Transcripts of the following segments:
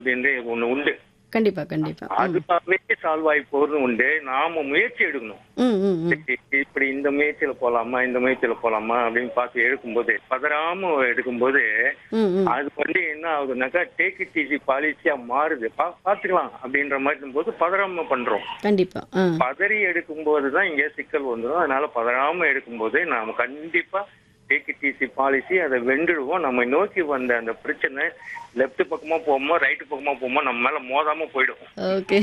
அப்படின்ற ஒண்ணு உண்டு. கண்டிப்பா கண்டிப்பா. அதுக்காகவே சால்வ் ஆகி போறது உண்டு. நாம முயற்சி எடுக்கணும். ம் ம் ம். இப்படி இந்த முயற்சியில போலாமா இந்த முயற்சியில போலாமா அப்படின்னு பார்த்து எடுக்கும்போது பதறாம எடுக்கும்போது ம் ம். அது என்ன ஆகுதுனாக்கா டேக் இட் ஈஸி பாலிசியா மாறுது. பாத்துக்கலாம் அப்படின்ற மாதிரி போது பதறாம பண்றோம். கண்டிப்பா. பதறி எடுக்கும் போதுதான் இங்க சிக்கல் வந்துடும். அதனால பதறாம எடுக்கும்போது நாம கண்டிப்பா டேக் இட் ஈஸி பாலிசி அதை வென்றுடுவோம். நம்ம நோக்கி வந்த அந்த பிரச்சனை லெப்ட் பக்கமா போவோமோ ரைட் பக்கமா போவோமோ நம்ம மேல மோதாம போயிடும். ஓகே.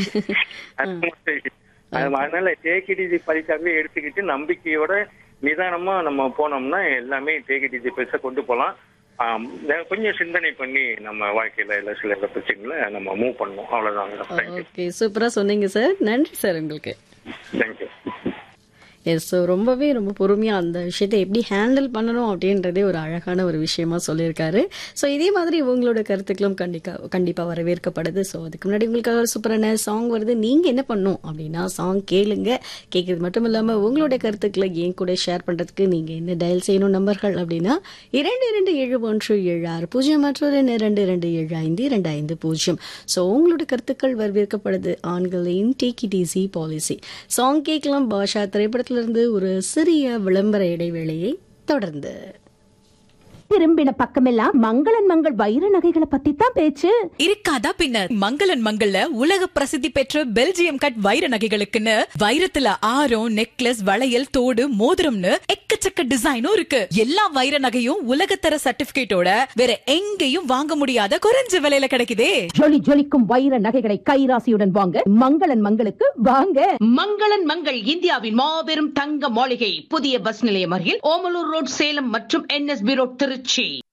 அதனால டேக் இட் ஈஸி பாலிசியாவே எடுத்துக்கிட்டு நம்பிக்கையோட நிதானமா நம்ம போனோம்னா எல்லாமே டேக் இட் ஈஸி பெருசா கொண்டு போலாம். கொஞ்சம் சிந்தனை பண்ணி நம்ம வாழ்க்கையில எல்லா சில பிரச்சனைகளை நம்ம மூவ் பண்ணணும். அவ்வளவுதான். ஓகே, சூப்பரா சொன்னீங்க சார். நன்றி சார் உங்களுக்கு. தேங்க்யூ. எஸ், ஸோ ரொம்ப பொறுமையாக அந்த விஷயத்தை எப்படி ஹேண்டில் பண்ணணும் அப்படின்றதே ஒரு அழகான ஒரு விஷயமா சொல்லியிருக்காரு. ஸோ இதே மாதிரி உங்களோட கருத்துக்களும் கண்டிப்பாக வரவேற்கப்படுது. ஸோ அதுக்கு முன்னாடி உங்களுக்கு ஒரு சூப்பரான சாங் வருது. நீங்கள் என்ன பண்ணணும் அப்படின்னா சாங் கேளுங்க. கேட்குறது மட்டும் இல்லாமல் உங்களோட கருத்துக்களை என் கூட ஷேர் பண்ணுறதுக்கு நீங்கள் என்ன டயல் செய்யணும் நம்பர்கள் அப்படின்னா 227176 மற்றொரு 22275255. ஸோ உங்களோட கருத்துக்கள் வரவேற்கப்படுது. ஆண்களின் take it easy policy song கேட்கலாம். பாஷா திரைப்படத்திலிருந்து ஒரு சிறிய விளம்பர இடைவேளையை தொடர்ந்து திரும்பின பக்கமெல்லாம் மங்களன் மங்கள் வைர நகைகளை பத்தி தான் பேச்சு. இருக்காதா பின்ன. மங்களன் மங்கள்ல உலக பிரசித்தி பெற்ற பெல்ஜியம் கட் வைர நகைகளுக்குன்னு வைரத்துல ஆரம், நெக்லஸ், வளையல், தோடு, மோதிரம்னு எக்கச்சக்க டிசைனும் இருக்கு. எல்லா வைர நகையும் உலகத்தர சர்டிபிகேட்டோட வேற எங்கேயும் வாங்க முடியாத குறைஞ்ச விலையில கிடைக்குதே. ஜொலி ஜொலிக்கும் வைர நகைகளை கைராசியுடன் வாங்க மங்களன் மங்களுக்கு வாங்க. மங்களன் மங்கள் இந்தியாவின் மாபெரும் தங்க மாளிகை. புதிய பஸ் நிலையம் அருகில் ஓமலூர் ரோட், சேலம் மற்றும் NSB ரோட், திருச்சி.